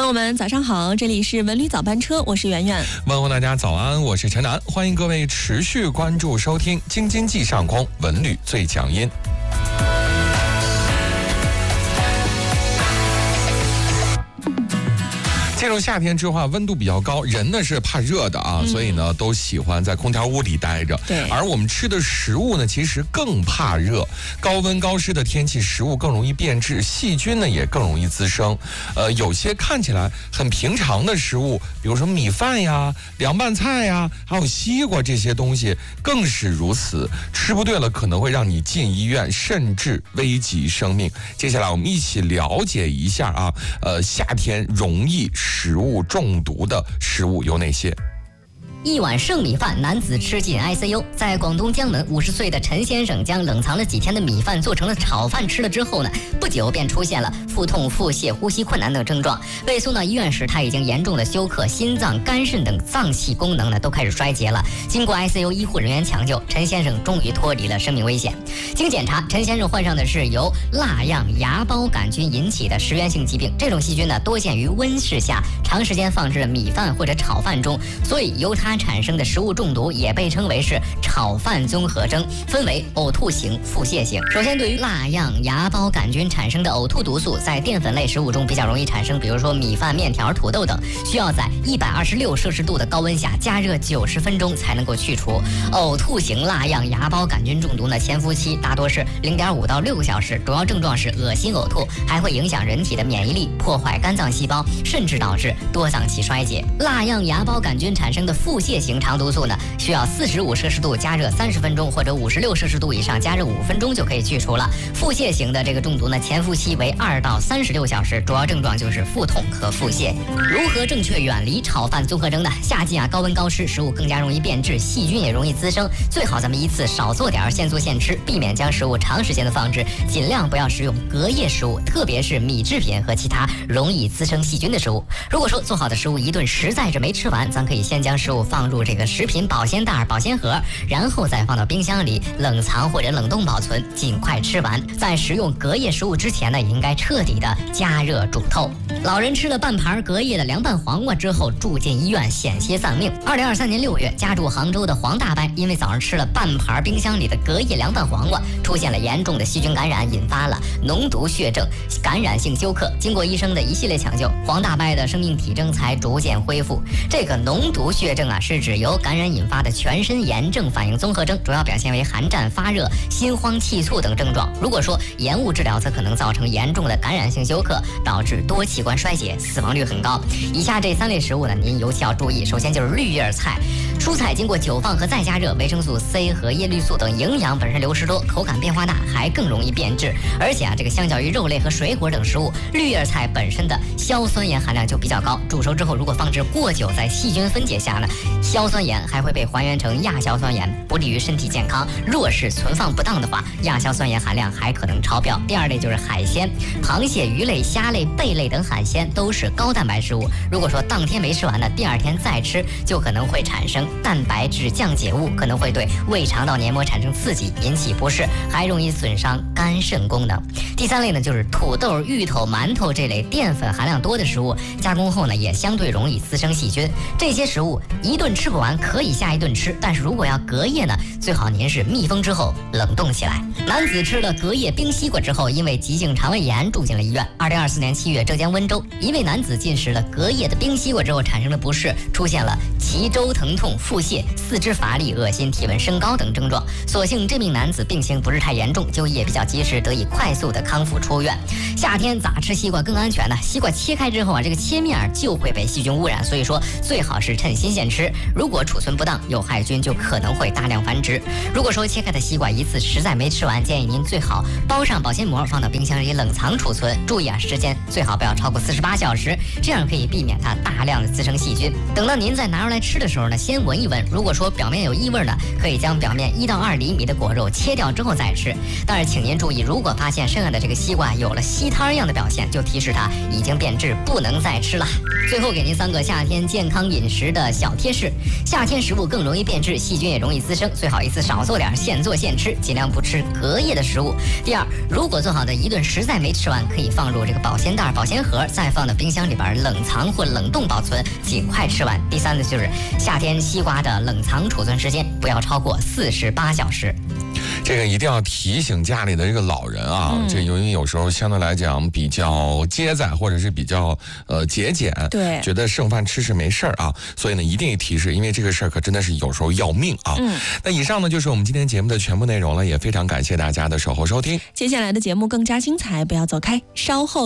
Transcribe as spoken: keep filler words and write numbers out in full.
朋友们早上好，这里是文旅早班车，我是圆圆。 问候大家早安，我是陈楠，欢迎各位持续关注收听京津冀上空文旅最强音。进入夏天之后，温度比较高，人呢是怕热的啊，嗯、所以呢都喜欢在空调屋里待着。 对， 而我们吃的食物呢，其实更怕热。高温高湿的天气，食物更容易变质，细菌呢也更容易滋生。呃，有些看起来很平常的食物，比如说米饭呀、凉拌菜呀，还有西瓜这些东西，更是如此。吃不对了，可能会让你进医院，甚至危及生命。接下来我们一起了解一下啊，呃，夏天容易食物中毒的食物有哪些？ 一碗剩米饭，男子吃进 I C U。在广东江门，五十岁的陈先生将冷藏了几天的米饭做成了炒饭吃了之后呢，不久便出现了腹痛、腹泻、呼吸困难等症状。被送到医院时，他已经严重的休克，心脏、肝肾等脏器功能呢都开始衰竭了。经过 I C U 医护人员抢救，陈先生终于脱离了生命危险。经检查，陈先生患上的是由蜡样芽孢杆菌引起的食源性疾病。这种细菌呢多见于温室下，长时间放置米饭或者炒饭中，所以由它产生的食物中毒也被称为是炒饭综合征，分为呕吐型、腹泻型。首先，对于蜡样芽孢杆菌产生的呕吐毒素，在淀粉类食物中比较容易产生，比如说米饭、面条、土豆等，需要在一百二十六摄氏度的高温下加热九十分钟才能够去除。呕吐型蜡样芽孢杆菌中毒呢，潜伏期大多是零点五到六个小时，主要症状是恶心、呕吐，还会影响人体的免疫力，破坏肝脏细胞，甚至导致多脏器衰竭。蜡样芽孢杆菌产生的腹泻型肠毒素呢，需要四十五摄氏度加热三十分钟，或者五十六摄氏度以上加热五分钟就可以去除了。腹泻型的这个中毒呢，潜伏期为二到三十六小时，主要症状就是腹痛和腹泻。如何正确远离炒饭综合征呢？夏季啊，高温高湿，食物更加容易变质，细菌也容易滋生。最好咱们一次少做点，现做现吃，避免将食物长时间的放置，尽量不要食用隔夜食物，特别是米制品和其他容易滋生细菌的食物。如果说做好的食物一顿实在是没吃完，咱可以先将食物放入这个食品保鲜袋、保鲜盒，然后再放到冰箱里冷藏或者冷冻保存，尽快吃完。在食用隔夜食物之前呢，也应该彻底的加热煮透。老人吃了半盘隔夜的凉拌黄瓜之后住进医院，险些丧命。二零二三年六月，家住杭州的黄大伯因为早上吃了半盘冰箱里的隔夜凉拌黄瓜，出现了严重的细菌感染，引发了脓毒血症、感染性休克。经过医生的一系列抢救，黄大伯的生命体征才逐渐恢复。这个脓毒血症啊，是指由感染引发的全身炎症反应综合征，主要表现为寒战、发热、心慌气促等症状。如果说延误治疗，则可能造成严重的感染性休克，导致多器官衰竭，死亡率很高。以下这三类食物呢，您尤其要注意。首先就是绿叶菜，蔬菜经过久放和再加热，维生素 C 和叶绿素等营养本身流失多，口感变化大，还更容易变质。而且啊，这个相较于肉类和水果等食物，绿叶菜本身的硝酸盐含量就比较高。煮熟之后，如果放置过久，在细菌分解下呢，硝酸盐还会被还原成亚硝酸盐，不利于身体健康。若是存放不当的话，亚硝酸盐含量还可能超标。第二类就是海鲜，螃蟹、鱼类、虾类、贝类等海鲜都是高蛋白食物。如果说当天没吃完呢，第二天再吃，就可能会产生蛋白质降解物，可能会对胃肠道黏膜产生刺激，引起不适，还容易损伤肝肾功能。第三类呢，就是土豆、芋头、馒头这类淀粉含量多的食物，加工后呢，也相对容易滋生细菌。这些食物一顿吃不完，可以下一顿吃，但是如果要隔夜呢，最好您是密封之后冷冻起来。男子吃了隔夜冰西瓜之后，因为急性肠胃炎住进了医院。二零二四年七月，浙江温州一位男子进食了隔夜的冰西瓜之后产生了不适，出现了脐周疼痛、腹泻、四肢乏力、恶心、体温升高等症状。所幸这名男子病情不是太严重，就医也比较及时，得以快速的康复出院。夏天咋吃西瓜更安全呢？西瓜切开之后啊，这个切面就会被细菌污染，所以说最好是趁新鲜吃。如果储存不当，有害菌就可能会大量繁殖。如果说切开的西瓜一次实在没吃完，建议您最好包上保鲜膜，放到冰箱里冷藏储存。注意啊，时间最好不要超过四十八小时，这样可以避免它大量的滋生细菌。等到您再拿出来吃的时候呢，先先闻一闻，如果说表面有异味呢，可以将表面一到二厘米的果肉切掉之后再吃。但是请您注意，如果发现剩下的这个西瓜有了稀汤一样的表现，就提示它已经变质，不能再吃了。最后给您三个夏天健康饮食的小贴士：夏天食物更容易变质，细菌也容易滋生，最好一次少做点，现做现吃，尽量不吃隔夜的食物。第二，如果做好的一顿实在没吃完，可以放入这个保鲜袋、保鲜盒，再放到冰箱里边冷藏或冷冻保存，尽快吃完。第三呢，就是夏天西瓜的冷藏储存时间不要超过四十八小时。 这个一定要提醒家里的这个老人啊，嗯、这由于有时候相对来讲比较接载，或者是比较呃节俭， 对， 觉得剩饭吃是没事儿啊，所以呢一定提示，因为这个事儿可真的是有时候要命啊。嗯，那以上呢就是我们今天节目的全部内容了，也非常感谢大家的守候收听。 接下来的节目更加精彩，不要走开，稍后